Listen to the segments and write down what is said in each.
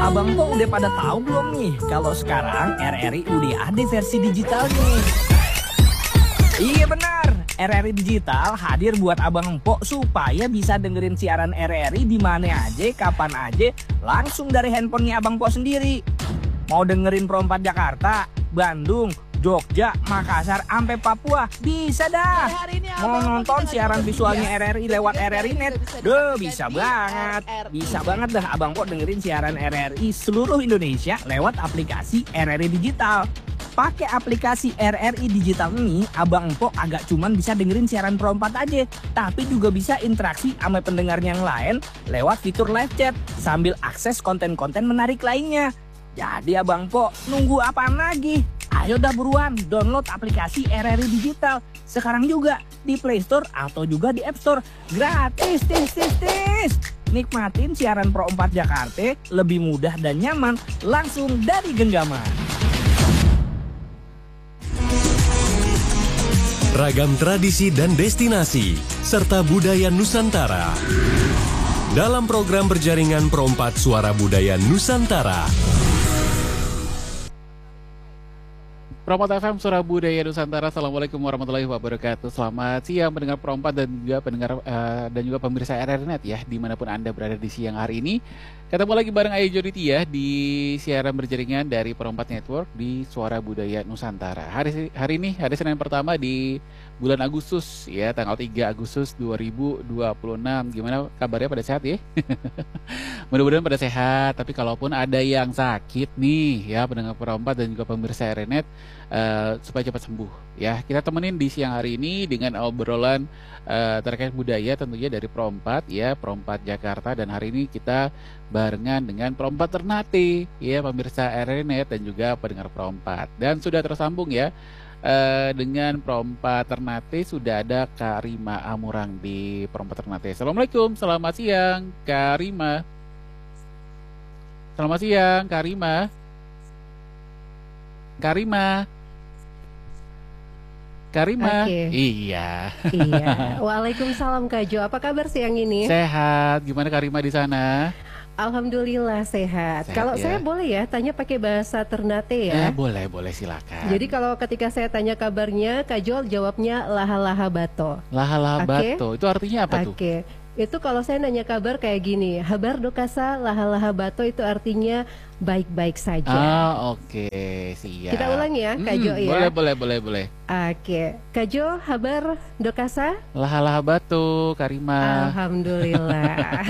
Abang Po udah pada tahu belum nih kalau sekarang RRI udah ada versi digitalnya? Iya benar, RRI Digital hadir buat Abang Empok supaya bisa dengerin siaran RRI di mana aja, kapan aja, langsung dari handphonenya Abang Empok sendiri. Mau dengerin Pro 4 Jakarta, Bandung, Jogja, Makassar, sampai Papua, bisa dah. Mau nonton siaran visualnya RRI lewat RRI Net, bisa banget. Bisa banget dah Abang Empok dengerin siaran RRI seluruh Indonesia lewat aplikasi RRI Digital. Pakai aplikasi RRI Digital ini, Abang Empok agak cuman bisa dengerin siaran Pro 4 aja, tapi juga bisa interaksi sama pendengar yang lain lewat fitur live chat sambil akses konten-konten menarik lainnya. Jadi Abang Empok nunggu apaan lagi? Ayo dah buruan download aplikasi RRI Digital sekarang juga di Play Store atau juga di App Store. Gratis, tis. Nikmatin siaran Pro 4 Jakarta lebih mudah dan nyaman langsung dari genggaman. Ragam tradisi dan destinasi, serta budaya Nusantara. Dalam program berjaringan Pro 4 Suara Budaya Nusantara. Pro 4 FM Suara Budaya Nusantara. Assalamualaikum warahmatullahi wabarakatuh. Selamat siang pendengar Pro 4 dan juga pendengar dan juga pemirsa RRI Net ya, dimanapun Anda berada di siang hari ini. Ketemu lagi bareng Ayu Joditi ya di siaran berjaringan dari Pro 4 Network di Suara Budaya Nusantara. Hari ini hari Senin pertama di bulan Agustus ya, tanggal 3 Agustus 2026. Gimana kabarnya, pada sehat ya? Mudah-mudahan pada sehat, tapi kalaupun ada yang sakit nih ya pendengar Pro 4 dan juga pemirsa RRI Net, supaya cepat sembuh ya. Kita temenin di siang hari ini dengan obrolan terkait budaya tentunya dari Pro 4 ya, Pro 4 Jakarta, dan hari ini kita barengan dengan Pro 4 Ternate ya, pemirsa RRI Net dan juga pendengar Pro 4. Dan sudah tersambung ya dengan Pro 4 Ternate, sudah ada Kak Rima Amurang di Pro 4 Ternate. Assalamualaikum, selamat siang Kak Rima. Selamat siang Kak Rima. Kak Rima. Karima. Okay. Iya. Waalaikumsalam Kak Jo. Apa kabar siang ini? Sehat. Gimana Karima di sana? Alhamdulillah sehat. Kalau ya? Saya boleh ya tanya pakai bahasa Ternate ya? Boleh silakan. Jadi kalau ketika saya tanya kabarnya, Kak Jo jawabnya laha-laha bato. Laha-laha bato. Itu artinya apa tuh? Oke. Itu kalau saya nanya kabar kayak gini, habar dokasa laha-laha bato itu artinya baik-baik saja. Oke, siap. Kita ulang ya, Kak Jo ya. Boleh. Oke, Kak Jo, habar dokasa? Laha-laha bato, Karima. Alhamdulillah.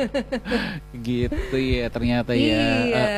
Gitu ya ternyata ya.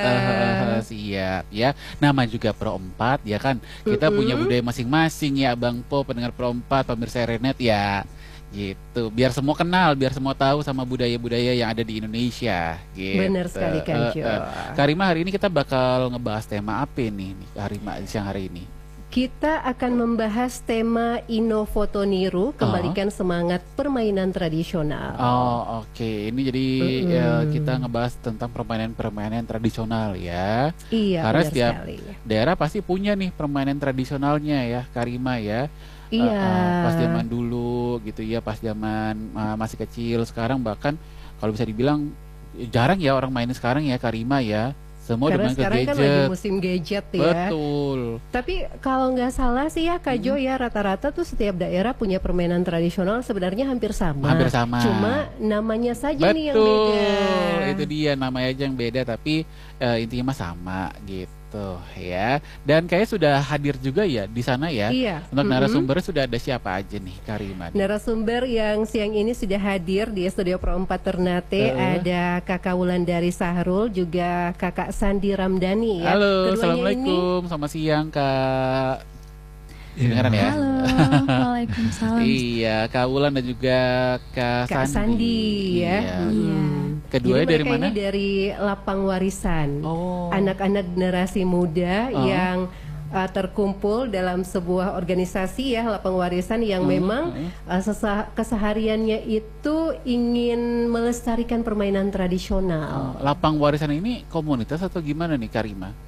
Siap ya. Nama juga Pro 4 ya kan. Kita punya budaya masing-masing ya, Bang Po, pendengar Pro 4, pemirsa RRI Net ya. Gitu, biar semua kenal, biar semua tahu sama budaya-budaya yang ada di Indonesia gitu. Benar sekali Kak Jo. Karima, hari ini kita bakal ngebahas tema apa nih Karima siang hari ini? Kita akan membahas tema Inofoto Niru, kembalikan semangat permainan tradisional. Oke. Ini jadi kita ngebahas tentang permainan-permainan tradisional ya. Iya, karena benar setiap sekali. daerah pasti punya nih permainan tradisionalnya ya, Karima ya. Iya. Pas zaman dulu gitu ya, pas zaman masih kecil. Sekarang bahkan kalau bisa dibilang jarang ya orang main sekarang ya, Karima ya. Semua Karena udah main ke sekarang gadget. kan lagi musim gadget ya. Betul. Tapi kalau nggak salah sih ya Kak Jo ya, rata-rata tuh setiap daerah punya permainan tradisional sebenarnya hampir sama. Hampir sama. Cuma namanya saja nih yang beda. Betul. Itu dia, namanya aja yang beda tapi intinya mah sama gitu ya. Dan kayaknya sudah hadir juga ya di sana ya. Iya. Untuk narasumber sudah ada siapa aja nih Karima? Narasumber yang siang ini sudah hadir di studio Pro 4 Ternate ada Kakak Wulandari Sahrul, juga Kakak Sandi Ramdhani ya. Halo, Keduanya assalamualaikum, selamat siang Kak. Dengaran ya? Halo, waalaikumsalam. Iya, Kak Wulan dan juga Kak Sandi ya. Iya. Keduanya Jadi dari mereka mana? ini dari Lapang Warisan. Anak-anak generasi muda yang terkumpul dalam sebuah organisasi ya, Lapang Warisan, yang memang kesehariannya itu ingin melestarikan permainan tradisional. Lapang Warisan ini komunitas atau gimana nih Karima?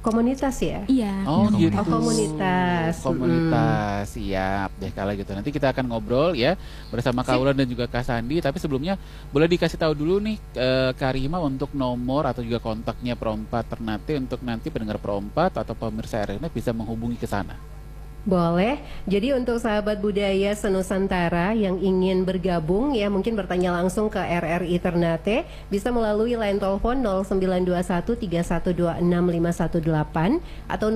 komunitas ya? Iya. Oh gitu. Oh, komunitas. Komunitas, siap deh kalau gitu. Nanti kita akan ngobrol ya bersama Kak Ulan dan juga Kak Sandi. Tapi sebelumnya boleh dikasih tahu dulu nih Kak Rima untuk nomor atau juga kontaknya Pro4 Ternate untuk nanti pendengar Pro4 atau pemirsa RRI bisa menghubungi ke sana. Boleh. Jadi untuk sahabat budaya senusantara yang ingin bergabung ya, mungkin bertanya langsung ke RRI Ternate bisa melalui line telepon 09213126 518 atau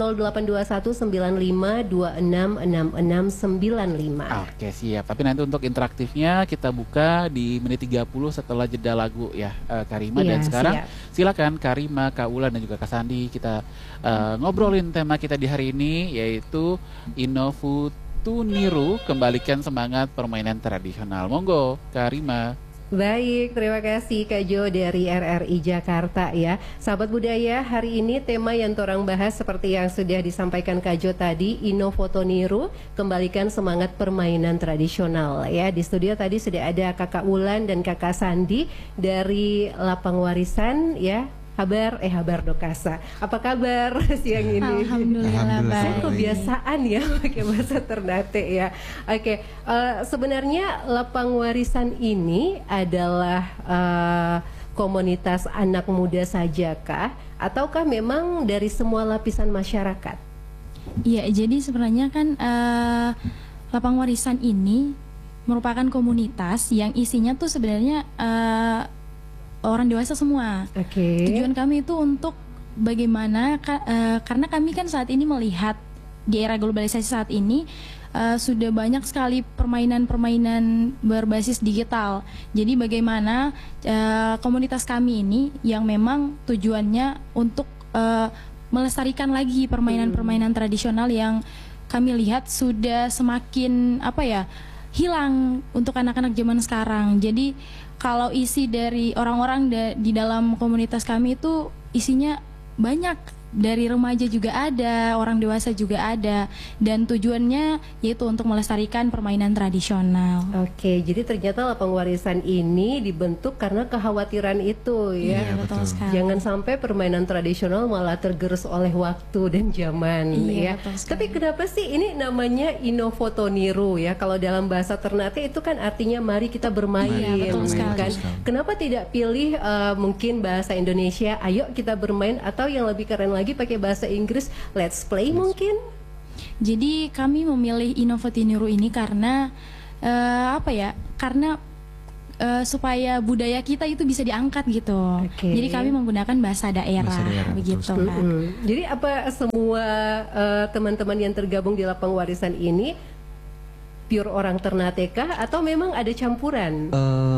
082195266695. Oke, siap. Tapi nanti untuk interaktifnya kita buka di menit 30 setelah jeda lagu ya Kak Rima. Dan sekarang silakan Kak Rima, Kak Ulan dan juga Kak Sandi kita ngobrolin tema kita di hari ini, yaitu Inofutu Niru, kembalikan semangat permainan tradisional. Monggo, Kak Rima. Baik, terima kasih Kak Jo dari RRI Jakarta ya. Sahabat budaya, hari ini tema yang torang bahas seperti yang sudah disampaikan Kak Jo tadi, Inofutu Niru, kembalikan semangat permainan tradisional ya. Di studio tadi sudah ada Kakak Ulan dan Kakak Sandi dari Lapang Warisan ya. Habar Dokasa. Apa kabar siang ini? Alhamdulillah baik. Kebiasaan ya pakai bahasa Ternate ya. Oke, sebenarnya Lapang Warisan ini adalah komunitas anak muda saja kah? Ataukah memang dari semua lapisan masyarakat? Iya, jadi sebenarnya kan Lapang Warisan ini merupakan komunitas yang isinya tuh sebenarnya orang dewasa semua. Tujuan kami itu untuk bagaimana karena kami kan saat ini melihat di era globalisasi saat ini sudah banyak sekali permainan-permainan berbasis digital. Jadi bagaimana komunitas kami ini yang memang tujuannya untuk melestarikan lagi permainan-permainan tradisional yang kami lihat sudah semakin hilang untuk anak-anak zaman sekarang. Jadi kalau isi dari orang-orang di dalam komunitas kami itu isinya banyak, dari remaja juga ada, orang dewasa juga ada, dan tujuannya yaitu untuk melestarikan permainan tradisional. Oke, jadi ternyata Lapang Warisan ini dibentuk karena kekhawatiran itu ya. Iya, betul sekali. Jangan sampai permainan tradisional malah tergerus oleh waktu dan zaman ya. Tapi kenapa sih ini namanya Inofutu Niru ya? Kalau dalam bahasa Ternate itu kan artinya mari kita bermain, kan? Kenapa tidak pilih mungkin bahasa Indonesia, ayo kita bermain, atau yang lebih keren lagi pakai bahasa Inggris, let's play mungkin? Jadi kami memilih Inofutu Niru ini karena karena supaya budaya kita itu bisa diangkat gitu. Jadi kami menggunakan bahasa daerah begitu kan. Jadi apa semua teman-teman yang tergabung di Lapang Warisan ini pure orang Ternate kah atau memang ada campuran?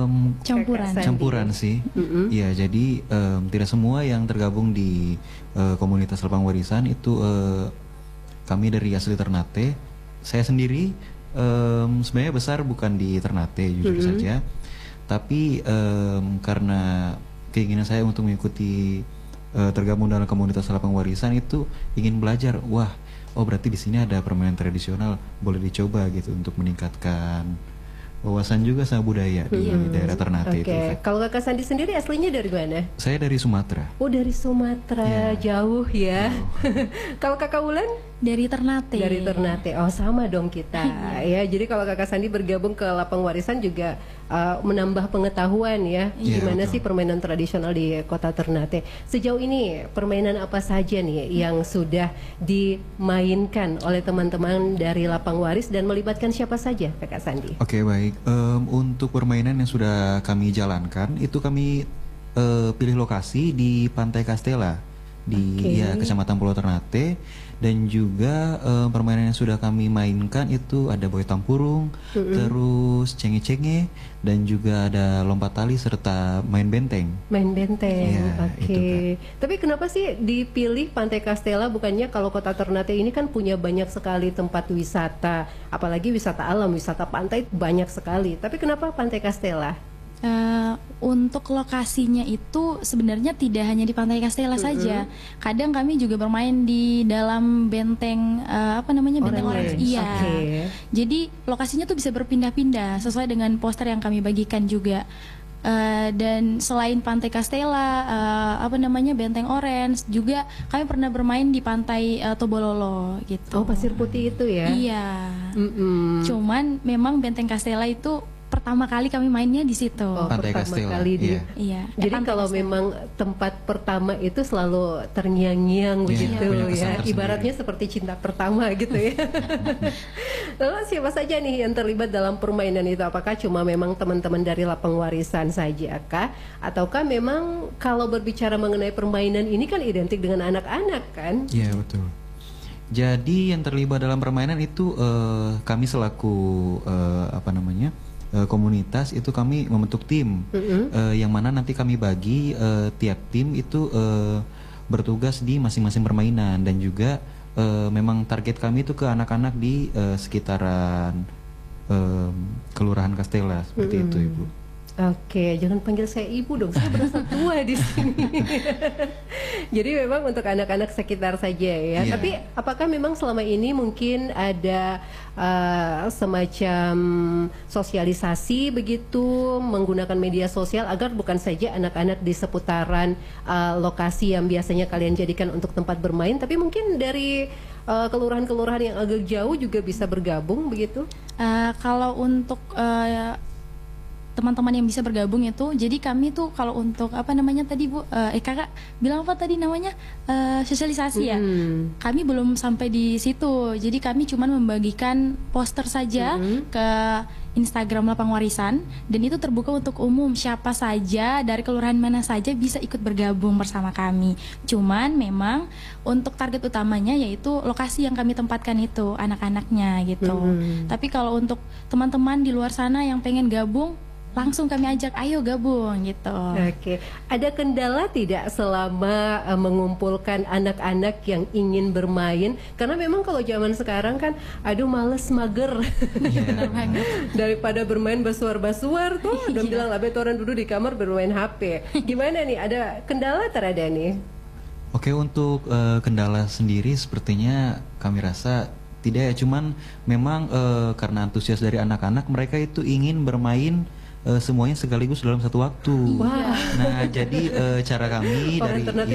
Campuran sih. Iya, jadi tidak semua yang tergabung di komunitas Lapang Warisan itu kami dari asli Ternate. Saya sendiri sebenarnya besar bukan di Ternate jujur saja, tapi karena keinginan saya untuk mengikuti tergabung dalam komunitas Lapang Warisan itu ingin belajar. Oh berarti di sini ada permainan tradisional, boleh dicoba gitu untuk meningkatkan wawasan juga sama budaya di daerah Ternate itu. Kalau Kakak Sandi sendiri aslinya dari mana? Saya dari Sumatera. Oh dari Sumatera, jauh ya. Kalau Kakak Ulan? Dari Ternate. Dari Ternate. Oh sama dong kita ya. Jadi kalau Kakak Sandi bergabung ke Lapang Warisan juga menambah pengetahuan ya, gimana sih permainan tradisional di kota Ternate. Sejauh ini permainan apa saja nih yang sudah dimainkan oleh teman-teman dari Lapang Waris dan melibatkan siapa saja Kakak Sandi? Oke, baik. Untuk permainan yang sudah kami jalankan itu kami pilih lokasi di Pantai Castella di Kecamatan Pulau Ternate, dan juga permainan yang sudah kami mainkan itu ada boy tampurung, terus cenge-cenge, dan juga ada lompat tali serta main benteng. Main benteng, Tapi kenapa sih dipilih Pantai Castella? Bukannya kalau kota Ternate ini kan punya banyak sekali tempat wisata, apalagi wisata alam, wisata pantai banyak sekali. Tapi kenapa Pantai Castella? Untuk lokasinya itu sebenarnya tidak hanya di Pantai Castella saja. Kadang kami juga bermain di dalam benteng benteng Orange. Iya. Jadi lokasinya tuh bisa berpindah-pindah sesuai dengan poster yang kami bagikan juga. Dan selain Pantai Castella, Benteng Orange, juga kami pernah bermain di Pantai Tobololo gitu. Oh, Pasir Putih itu ya? Iya. Cuman memang Benteng Castella itu pertama kali kami mainnya di situ. Oh, Pantai pertama Castella. kali di. Iya. Jadi kalau memang tempat pertama itu selalu terngiang-ngiang begitu ya. Ibaratnya seperti cinta pertama gitu ya. Lalu siapa saja nih yang terlibat dalam permainan itu? Apakah cuma memang teman-teman dari Lapang Warisan saja kah? Ataukah memang kalau berbicara mengenai permainan ini kan identik dengan anak-anak kan? Iya, betul. Jadi yang terlibat dalam permainan itu kami selaku komunitas itu kami membentuk tim yang mana nanti kami bagi tiap tim itu bertugas di masing-masing permainan, dan juga memang target kami itu ke anak-anak di sekitaran Kelurahan Castella seperti itu, Ibu. Oke, jangan panggil saya ibu dong, saya berasa tua di sini. Jadi memang untuk anak-anak sekitar saja ya. Tapi apakah memang selama ini mungkin ada semacam sosialisasi begitu menggunakan media sosial agar bukan saja anak-anak di seputaran lokasi yang biasanya kalian jadikan untuk tempat bermain, tapi mungkin dari kelurahan-kelurahan yang agak jauh juga bisa bergabung begitu? Kalau untuk teman-teman yang bisa bergabung itu, jadi kami tuh kalau untuk tadi Bu, kakak bilang apa tadi namanya, sosialisasi ya, kami belum sampai di situ. Jadi kami cuma membagikan poster saja ke Instagram Lapang Warisan, dan itu terbuka untuk umum, siapa saja dari kelurahan mana saja bisa ikut bergabung bersama kami. Cuman memang untuk target utamanya yaitu lokasi yang kami tempatkan itu anak-anaknya gitu. Tapi kalau untuk teman-teman di luar sana yang pengen gabung, langsung kami ajak, ayo gabung gitu. Oke, ada kendala tidak selama mengumpulkan anak-anak yang ingin bermain? Karena memang kalau zaman sekarang kan, aduh males, mager. Benar banget. Daripada bermain basuar-basuar tuh, udah bilang lebih orang duduk di kamar bermain HP. Gimana nih, ada kendala terada nih? Oke, untuk kendala sendiri sepertinya kami rasa tidak ya, cuman memang karena antusias dari anak-anak, mereka itu ingin bermain semuanya sekaligus dalam satu waktu. Nah, jadi cara kami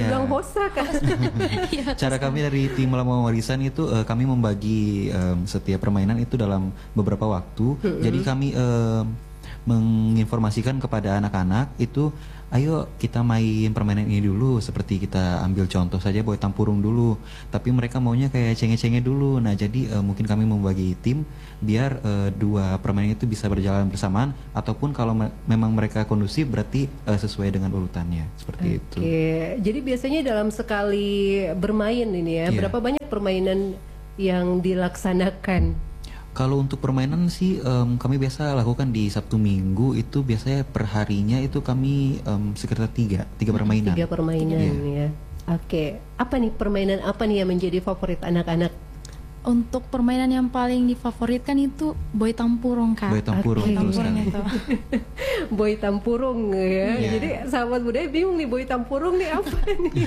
cara kami dari tim Lapang Warisan itu kami membagi setiap permainan itu dalam beberapa waktu. Jadi kami menginformasikan kepada anak-anak itu, ayo kita main permainan ini dulu, seperti kita ambil contoh saja boy tampurung dulu, tapi mereka maunya kayak cenge-cenge dulu. Nah, jadi mungkin kami membagi tim biar dua permainan itu bisa berjalan bersamaan, ataupun kalau memang mereka kondusif berarti sesuai dengan urutannya, seperti itu. Jadi biasanya dalam sekali bermain ini ya, berapa banyak permainan yang dilaksanakan? Kalau untuk permainan sih kami biasa lakukan di Sabtu Minggu itu biasanya perharinya itu kami sekitar tiga permainan. 3 permainan ya. Oke, apa nih permainan apa nih yang menjadi favorit anak-anak? Untuk permainan yang paling difavoritkan itu boy tampurung, Kak. Boy tampurung, itu. Boy tampurung ya. Jadi sahabat budaya bingung nih, boy tampurung nih apa nih?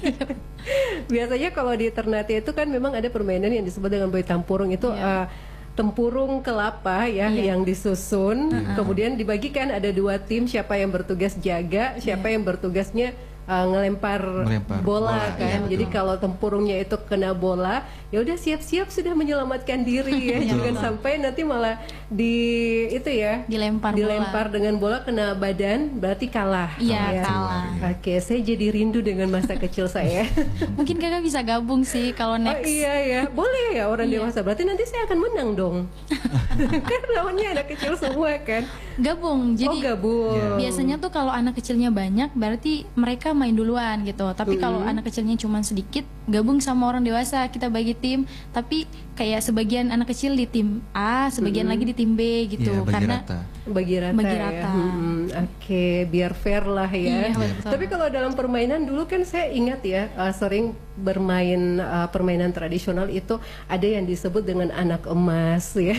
Biasanya kalau di Ternate itu kan memang ada permainan yang disebut dengan boy tampurung itu. Tempurung kelapa ya yang disusun, kemudian dibagikan ada 2 tim, siapa yang bertugas jaga, siapa yang bertugasnya ngelempar bola kan. Jadi kalau tempurungnya itu kena bola, ya udah siap-siap sudah menyelamatkan diri ya. Jangan sampai nanti malah dilempar dengan bola kena badan, berarti kalah. Iya, kalah. Oke, saya jadi rindu dengan masa kecil saya. Mungkin kakak bisa gabung sih kalau next. Oh iya ya, boleh ya orang dewasa. Berarti nanti saya akan menang dong. Kan lawannya anak kecil semua kan. Gabung. Jadi gabung. Biasanya tuh kalau anak kecilnya banyak berarti mereka main duluan gitu. Tapi kalau anak kecilnya cuma sedikit, gabung sama orang dewasa, kita bagi tim. Tapi kayak sebagian anak kecil di tim A, sebagian lagi di tim B gitu. Karena bagi rata. Ya. Oke, biar fair lah ya. Tapi kalau dalam permainan dulu kan saya ingat ya, sering bermain permainan tradisional itu ada yang disebut dengan anak emas ya.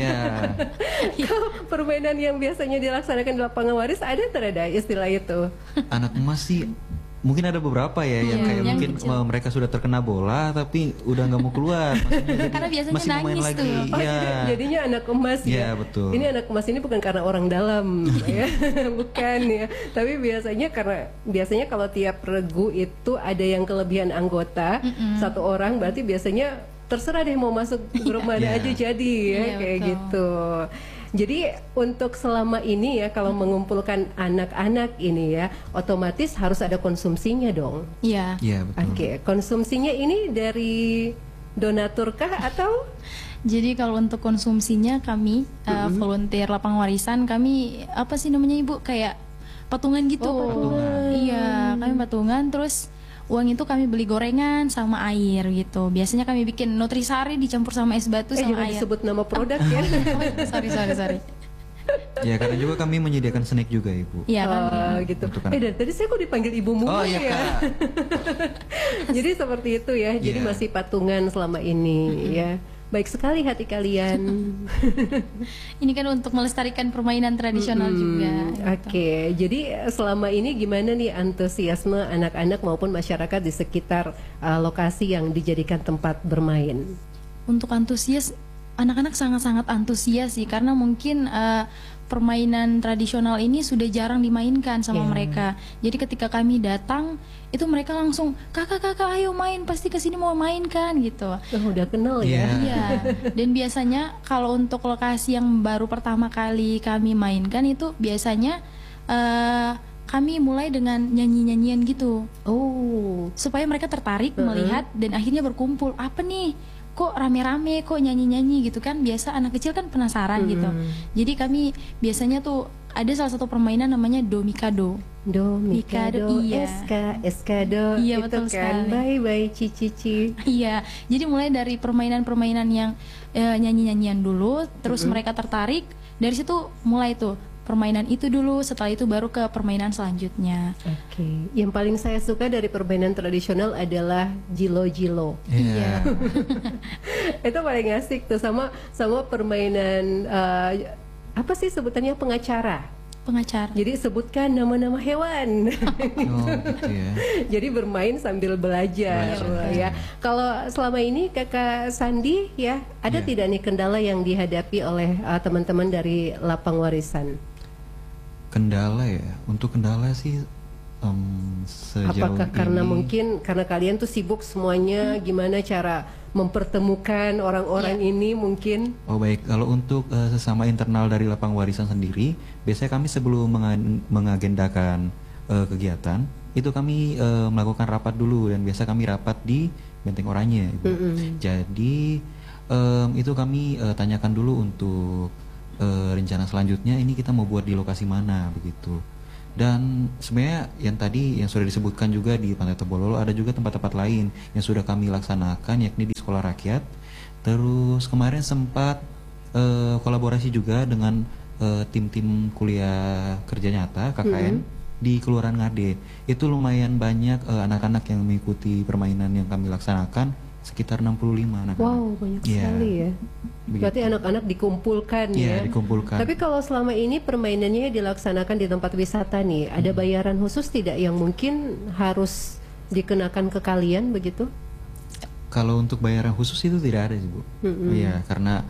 Kalau permainan yang biasanya dilaksanakan di Lapangan Waris ada terada istilah itu? Anak emas sih Mungkin ada beberapa ya yang kayak mungkin mereka sudah terkena bola tapi udah nggak mau keluar. Karena biasanya masih mau main nangis lagi. tuh. Iya. Jadinya anak emas ya. Iya, betul. Ini anak emas ini bukan karena orang dalam ya, bukan ya. Tapi biasanya kalau tiap regu itu ada yang kelebihan anggota, satu orang berarti biasanya terserah deh mau masuk grup mana aja jadi ya, kayak betul. gitu. Jadi untuk selama ini ya kalau mengumpulkan anak-anak ini ya otomatis harus ada konsumsinya dong. Iya. Iya, betul. Oke, konsumsinya ini dari donatur kah atau? Jadi kalau untuk konsumsinya kami volunteer lapang warisan, kami apa sih namanya Ibu, kayak patungan gitu. Oh, patungan. Iya, kami patungan, terus uang itu kami beli gorengan sama air gitu. Biasanya kami bikin nutrisari dicampur sama es batu sama jangan air. disebut nama produk ya. sorry. Ya, karena juga kami menyediakan snack juga, Ibu. Iya kan. Gitu. Untuk Dan tadi saya kok dipanggil ibu mulu Oh, iya, ya. Kak. Jadi seperti itu ya. Jadi Iya. masih patungan selama ini ya. Baik sekali hati kalian. Ini kan untuk melestarikan permainan tradisional juga. Oke, jadi selama ini gimana nih antusiasme anak-anak maupun masyarakat di sekitar lokasi yang dijadikan tempat bermain? Untuk antusias, anak-anak sangat-sangat antusias sih, karena mungkin permainan tradisional ini sudah jarang dimainkan sama mereka. Jadi ketika kami datang, itu mereka langsung kakak ayo main, pasti kesini mau main kan gitu. Oh, udah kenal ya? Iya. Dan biasanya kalau untuk lokasi yang baru pertama kali kami mainkan itu biasanya kami mulai dengan nyanyi-nyanyian gitu. Oh, Supaya mereka tertarik melihat dan akhirnya berkumpul. Apa nih? Kok rame-rame, kok nyanyi-nyanyi gitu kan. Biasa anak kecil kan penasaran gitu. Jadi kami biasanya tuh ada salah satu permainan namanya Domikado. Domikado, iya. Eskado, Iya, itu betul kan. sekali. Bye, cici. Iya, jadi mulai dari permainan-permainan yang nyanyi-nyanyian dulu, terus mereka tertarik, dari situ mulai tuh permainan itu dulu, setelah itu baru ke permainan selanjutnya. Oke, yang paling saya suka dari permainan tradisional adalah jilo-jilo. Iya. Itu paling asik tuh sama permainan apa sih sebutannya pengacara. Jadi sebutkan nama-nama hewan. Oh, gitu ya. Jadi bermain sambil belajar ya. Kalau selama ini Kakak Sandi ya, ada tidak nih kendala yang dihadapi oleh teman-teman dari lapang warisan? Kendala ya, untuk kendala sih sejauh Apakah karena ini, mungkin karena kalian tuh sibuk semuanya, gimana cara mempertemukan orang-orang ini mungkin? Oh baik, kalau untuk sesama internal dari lapang warisan sendiri, biasanya kami sebelum mengagendakan kegiatan, itu kami melakukan rapat dulu, dan biasa kami rapat di Benteng Oranye, Ibu. Jadi itu kami tanyakan dulu untuk rencana selanjutnya ini kita mau buat di lokasi mana begitu. Dan sebenarnya yang tadi yang sudah disebutkan juga di Pantai Tebololo, ada juga tempat-tempat lain yang sudah kami laksanakan, yakni di sekolah rakyat. Terus kemarin sempat kolaborasi juga dengan tim-tim kuliah kerja nyata KKN di Kelurahan Ngade. Itu lumayan banyak anak-anak yang mengikuti permainan yang kami laksanakan, sekitar 65 anak-anak. Wow, banyak sekali ya. Berarti anak-anak dikumpulkan ya. Iya, dikumpulkan. Tapi kalau selama ini permainannya dilaksanakan di tempat wisata nih, ada bayaran khusus tidak yang mungkin harus dikenakan ke kalian begitu? Kalau untuk bayaran khusus itu tidak ada sih, Bu. Iya, karena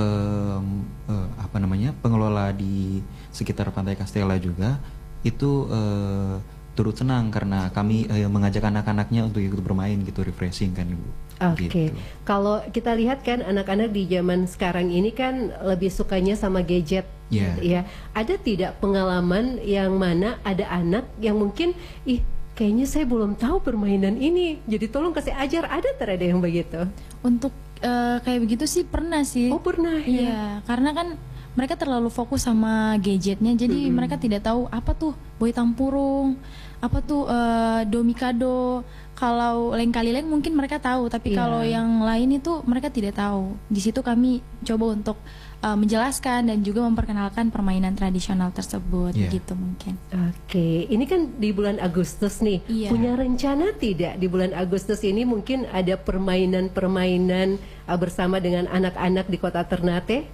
apa namanya, pengelola di sekitar Pantai Kastela juga itu turut senang karena kami mengajak anak-anaknya untuk ikut bermain gitu, refreshing kan, Ibu. Oke, Gitu. kalau kita lihat kan anak-anak di zaman sekarang ini kan lebih sukanya sama gadget, ya. Ada tidak pengalaman yang mana ada anak yang mungkin, kayaknya saya belum tahu permainan ini, jadi tolong kasih ajar, ada yang begitu? Untuk kayak begitu sih pernah sih. Oh pernah ya? Iya, karena kan mereka terlalu fokus sama gadgetnya, jadi mereka tidak tahu apa tuh boy tampurung, apa tuh domikado. Kalau leng-kali-leng mungkin mereka tahu, tapi kalau yang lain itu mereka tidak tahu. Di situ kami coba untuk menjelaskan dan juga memperkenalkan permainan tradisional tersebut, gitu mungkin. Oke, ini kan di bulan Agustus nih. Punya rencana tidak di bulan Agustus ini mungkin ada permainan-permainan bersama dengan anak-anak di Kota Ternate?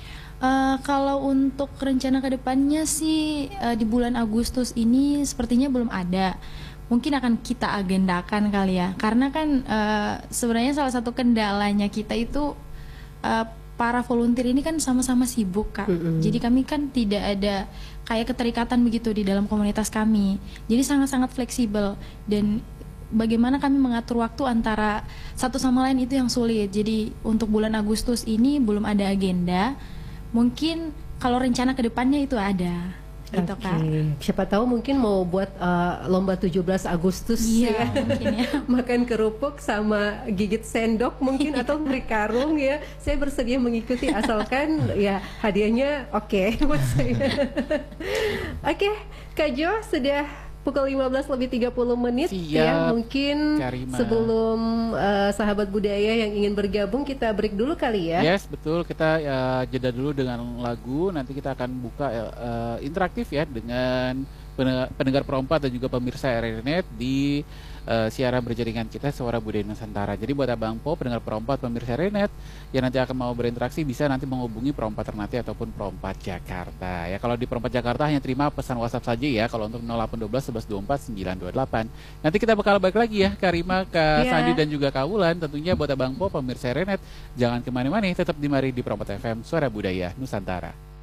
Kalau untuk rencana kedepannya sih di bulan Agustus ini sepertinya belum ada. mungkin akan kita agendakan kali ya, karena kan sebenarnya salah satu kendalanya kita itu para volunteer ini kan sama-sama sibuk Kak. Jadi kami kan tidak ada kayak keterikatan begitu di dalam komunitas kami. Jadi sangat-sangat fleksibel, dan bagaimana kami mengatur waktu antara satu sama lain itu yang sulit. Jadi untuk bulan Agustus ini belum ada agenda. Mungkin kalau rencana ke depannya itu ada. Gitu, Kak. Siapa tahu mungkin mau buat lomba 17 Agustus ya. Mungkin ya. Makan kerupuk sama gigit sendok mungkin atau beri karung ya. Saya bersedia mengikuti asalkan ya hadiahnya oke buat saya. Oke, Kak Jo, sudah pukul 15:30 ya. Mungkin Karima. Sebelum sahabat budaya yang ingin bergabung, kita break dulu kali ya. Yes, betul. Kita jeda dulu dengan lagu. Nanti kita akan buka interaktif ya dengan pendengar Pro4 dan juga pemirsa RRI Net di siaran berjaringan kita Suara Budaya Nusantara. Jadi buat Abang Po, pendengar Pro4, pemirsa RRI Net yang nanti akan mau berinteraksi bisa nanti menghubungi Pro4 Ternate ataupun Pro4 Jakarta. Ya, kalau di Pro4 Jakarta hanya terima pesan WhatsApp saja ya. Kalau untuk 0812 1124 928. Nanti kita bakal balik lagi ya, Karima, Kak Sandi dan juga Kak Wulan. Tentunya buat Abang Po, pemirsa RRI Net, jangan kemana-mana, tetap di mari di Pro4 FM Suara Budaya Nusantara.